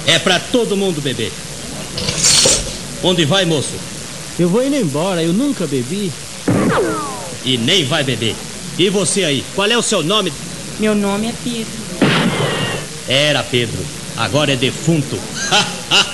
É pra todo mundo beber. Onde vai, moço? Eu vou indo embora, eu nunca bebi. E nem vai beber. E você aí, qual é o seu nome? Meu nome é Pedro. Era Pedro, agora é defunto.